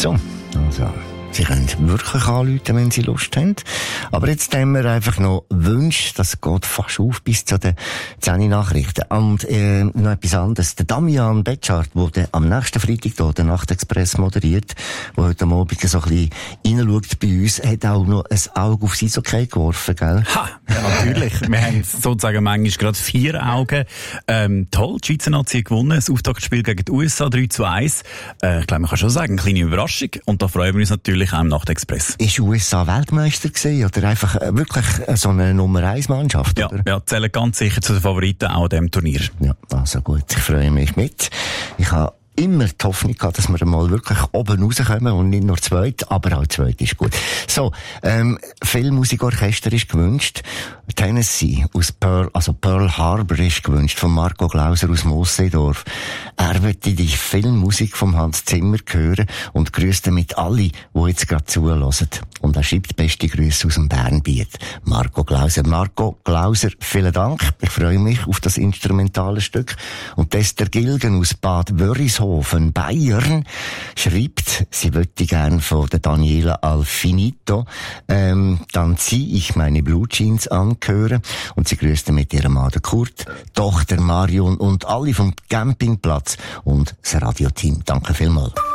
So, also, Sie können wirklich anrufen, wenn Sie Lust haben. Aber jetzt haben wir einfach noch Wünsche, das geht fast auf bis zu den 10 Nachrichten. Und noch etwas anderes. Der Damian Betschart, der am nächsten Freitag hier den Nachtexpress moderiert, der heute Abend so ein bisschen reinschaut bei uns, hat auch noch ein Auge auf das Eishockey geworfen, gell? Ha, ja, natürlich. Wir haben sozusagen manchmal gerade 4 Augen. Toll, die Schweizer Nazi hat gewonnen. Das Auftaktspiel gegen die USA 3-1. Ich glaube, man kann schon sagen, eine kleine Überraschung. Und da freuen wir uns natürlich auch im Nachtexpress. Ist USA Weltmeister gewesen, oder einfach wirklich so eine Nummer-1-Mannschaft? Ja, oder? ja, zählen ganz sicher zu den Favoriten auch an diesem Turnier. Ja, also gut, ich freue mich mit. Ich habe immer die Hoffnung gehabt, dass wir mal wirklich oben rauskommen und nicht nur zweit, aber auch zweit ist gut. So, viel Musikorchester ist gewünscht. Tennessee aus Pearl Harbor ist gewünscht, von Marco Glauser aus Mosseedorf. Er möchte die Filmmusik vom Hans Zimmer hören und grüßt damit alle, die jetzt gerade zuhören. Und er schreibt beste Grüße aus dem Bernbiet. Marco Glauser. Marco Glauser, vielen Dank. Ich freue mich auf das instrumentale Stück. Und Esther Gilgen aus Bad Wörishofen, Bayern, schreibt, sie möchte gern von der Daniela Alfinito, dann zieh ich meine Blue Jeans anhören. Und sie grüßt mit ihrem Mann Kurt, Tochter Marion und alle vom Campingplatz und das Radioteam. Danke vielmals.